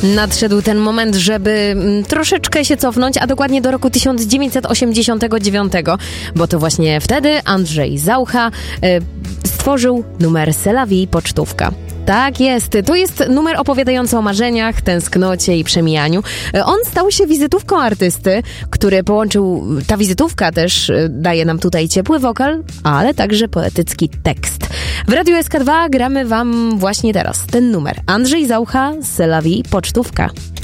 Nadszedł ten moment, żeby troszeczkę się cofnąć, a dokładnie do roku 1989, bo to właśnie wtedy Andrzej Zaucha stworzył numer C'est la vie pocztówka. Tak jest. To jest numer opowiadający o marzeniach, tęsknocie i przemijaniu. On stał się wizytówką artysty, który połączył... Ta wizytówka też daje nam tutaj ciepły wokal, ale także poetycki tekst. W Radiu SK2 gramy wam właśnie teraz ten numer. Andrzej Zaucha, C'est la vie pocztówka.